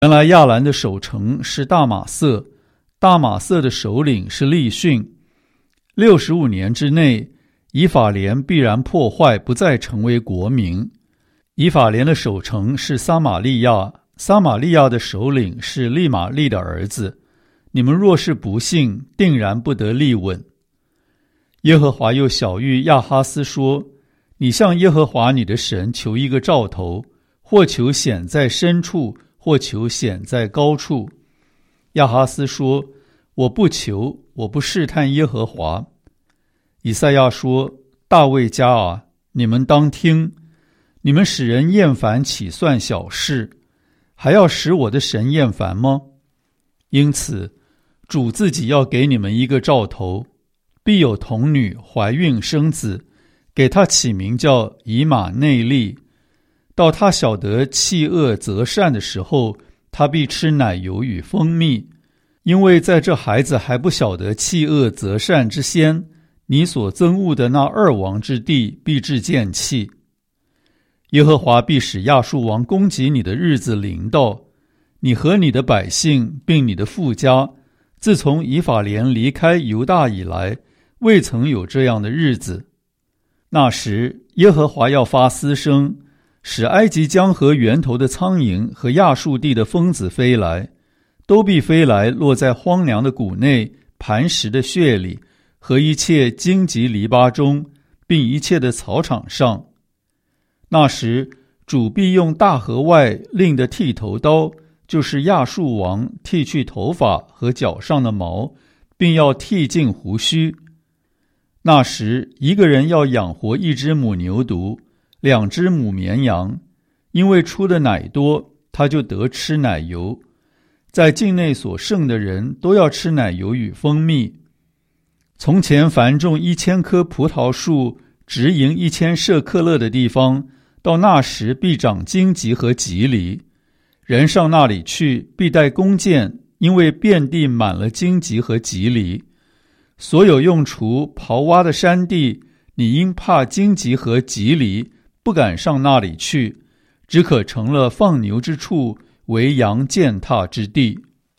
原来亚兰的守城是大马色，大马色的首领是利逊。65年之内，以法莲必然破坏，不再成为国民。以法莲的守城是撒玛利亚，撒玛利亚的首领是利玛利的儿子。你们若是不信，定然不得立稳。耶和华又晓谕亚哈斯说：你向耶和华你的神求一个兆头，或求显在深处，或求显在高处。亚哈斯说：我不求，我不试探耶和华。以赛亚说：大卫家啊，你们当听，你们使人厌烦岂算小事？还要使我的神厌烦吗？因此主自己要给你们一个兆头，必有童女怀孕生子，给他起名叫以马内利。到他晓得弃恶择善的时候，他必吃奶油与蜂蜜。因为在这孩子还不晓得弃恶择善之先，你所憎恶的那二王之地必致见弃。耶和华必使亚述王攻击你的日子临到，你和你的百姓并你的父家，自从以法莲离开犹大以来，未曾有这样的日子。那时耶和华要发嘶声，使埃及江河源头的苍蝇和亚述地的蜂子飞来，都必飞来落在荒凉的谷内、磐石的穴里和一切荆棘篱笆中，并一切的草场上。那时主必用大河外另的剃头刀，就是亚述王，剃去头发和脚上的毛，并要剃尽胡须。那时一个人要养活一只母牛犊，2只母绵羊，因为出的奶多，他就得吃奶油。在境内所剩的人都要吃奶油与蜂蜜。从前凡种1000棵葡萄树，直营1000舍克勒的地方，到那时必长荆棘和棘藜。人上那里去，必带弓箭，因为遍地满了荆棘和棘藜。所有用锄刨挖的山地，你因怕荆棘和棘藜，不敢上那里去，只可成了放牛之处，为羊践踏之地。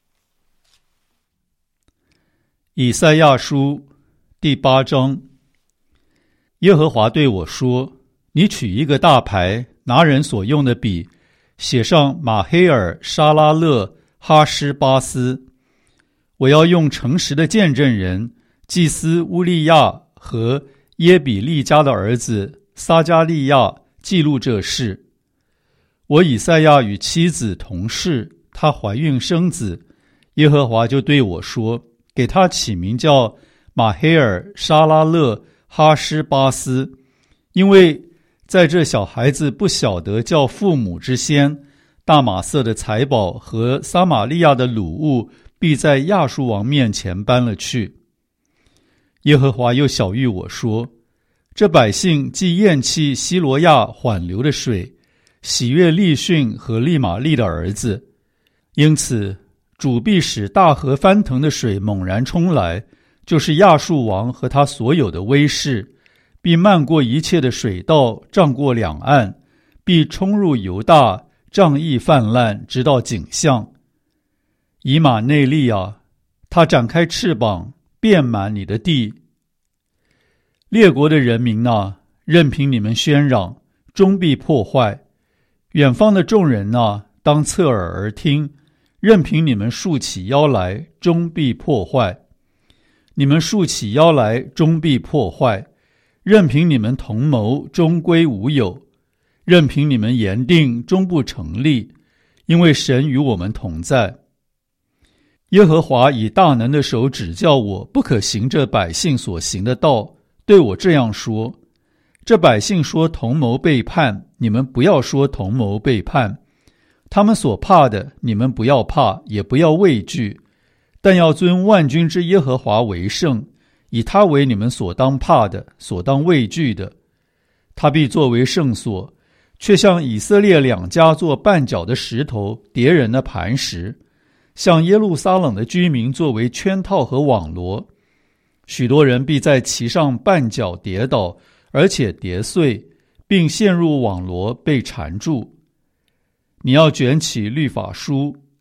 以赛亚书第8章。耶和华对我说：你取一个大牌，拿人所用的笔，写上马黑尔、沙拉勒、哈施巴斯。我要用诚实的见证人祭司乌利亚和耶比利家的儿子撒加利亚记录这事。我以赛亚与妻子同室，她怀孕生子，耶和华就对我说：给他起名叫马黑尔、沙拉勒、哈施巴斯，因为在这小孩子不晓得叫父母之先，大马色的财宝和撒玛利亚的掳物必在亚述王面前搬了去。耶和华又晓谕我说：这百姓既厌弃希罗亚缓流的水，喜悦利逊和利玛利的儿子，因此主必使大河翻腾的水猛然冲来，就是亚述王和他所有的威势，必漫过一切的水道，涨过两岸，必冲入犹大，瘴疫泛滥，直到颈项。以马内利啊，他展开翅膀，遍满你的地。列国的人民啊，任凭你们喧嚷，终必破坏。远方的众人啊，当侧耳而听，任凭你们竖起腰来，终必破坏。你们竖起腰来，终必破坏。任凭你们同谋，终归无有。任凭你们言定，终不成立，因为神与我们同在。耶和华以大能的手指教我，不可行这百姓所行的道，对我这样说：这百姓说同谋背叛，你们不要说同谋背叛。他们所怕的，你们不要怕，也不要畏惧，但要尊万军之耶和华为圣，以他为你们所当怕的，所当畏惧的。他必作为圣所，却向以色列两家做绊脚的石头，叠人的磐石，向耶路撒冷的居民作为圈套和网罗。许多人必在其上绊脚跌倒，而且跌碎，并陷入网罗，被缠住。你要卷起律法书，